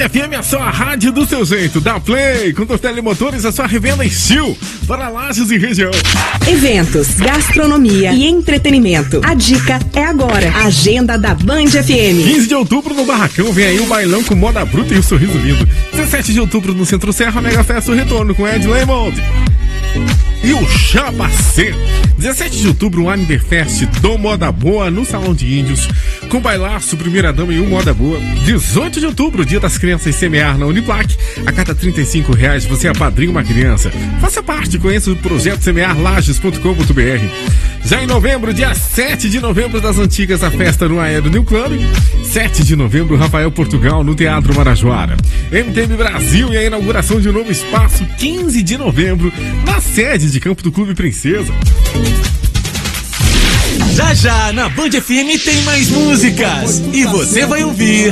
FM, a sua rádio do seu jeito. Da Play, com Tortelli Motores, a sua revenda em Sil, para Lages e região. Eventos, gastronomia e entretenimento. A dica é agora. Agenda da Band FM. 15 de outubro no Barracão, vem aí o bailão com moda bruta e o sorriso lindo. 17 de outubro no Centro Serra, Mega Festa, o retorno com Ed Lemond e o Chabacê. 17 de outubro, o Aniverfest do Moda Boa no Salão de Índios, com bailaço, primeira dama e um Moda Boa. 18 de outubro, Dia das Crianças CMR na Uniplac. A cada R$35 você apadrinha uma criança. Faça parte, conheça o projeto semearlages.com.br. Já em novembro, dia 7 de novembro das Antigas, a festa no Aéreo New Club. 7 de novembro, Rafael Portugal no Teatro Marajoara. MTV Brasil e a inauguração de um novo espaço, 15 de novembro, na sede de campo do Clube Princesa. Já já na Band FM tem mais músicas e você vai ouvir